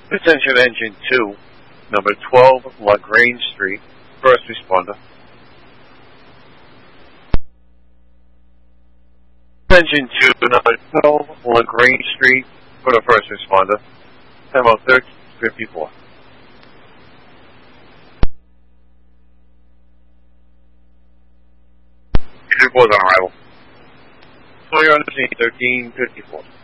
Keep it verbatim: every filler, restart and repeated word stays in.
Attention Engine two, number twelve LaGrange Street, first responder. Engine two, number twelve LaGrange Street, for the first responder. Time out thirteen fifty-four. Report on arrival. So you're on the scene, thirteen fifty-four.